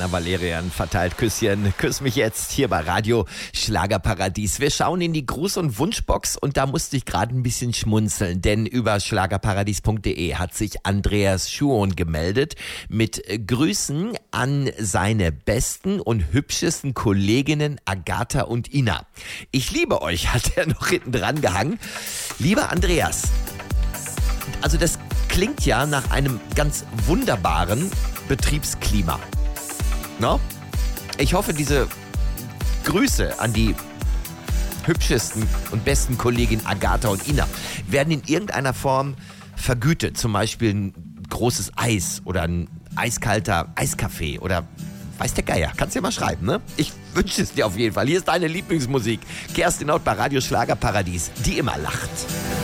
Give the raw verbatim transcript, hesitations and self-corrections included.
Anna Valerian verteilt Küsschen. Küss mich jetzt hier bei Radio Schlagerparadies. Wir schauen in die Gruß- und Wunschbox und da musste ich gerade ein bisschen schmunzeln, denn über schlagerparadies punkt de hat sich Andreas Schuon gemeldet mit Grüßen an seine besten und hübschesten Kolleginnen Agatha und Ina. Ich liebe euch, hat er noch hinten dran gehangen. Lieber Andreas, also das klingt ja nach einem ganz wunderbaren Betriebsklima. No? Ich hoffe, diese Grüße an die hübschesten und besten Kolleginnen Agatha und Ina werden in irgendeiner Form vergütet. Zum Beispiel ein großes Eis oder ein eiskalter Eiskaffee oder weiß der Geier. Kannst du ja mal schreiben, ne? Ich wünsche es dir auf jeden Fall. Hier ist deine Lieblingsmusik. Kerstin Ott bei Radio Schlagerparadies, die immer lacht.